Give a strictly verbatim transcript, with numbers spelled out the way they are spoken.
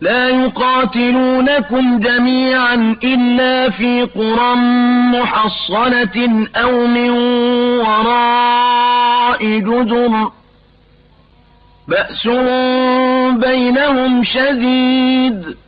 لا يقاتلونكم جميعا إلا في قرى محصنة أو من وراء جدر بأس بينهم شديد